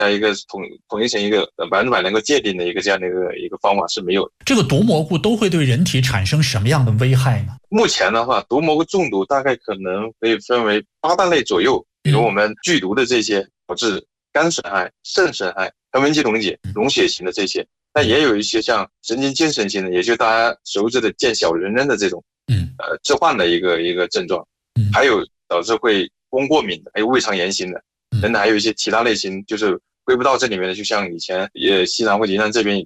一个统一成一个100%能够界定的一个这样的一个方法是没有的。 这个毒蘑菇都会对人体产生什么样的危害呢？ 目前的话，毒蘑菇中毒大概可能可以分为8大类左右，比如我们剧毒的这些导致肝损害、肾损害、横纹肌溶解、溶血型的这些，但也有一些像神经精神型的，也就是大家熟知的见小人的这种致幻的一个症状，还有导致会光过敏的，还有胃肠炎型的，等等，还有一些其他类型就是归不到这里面的，就像以前西南或者云南这边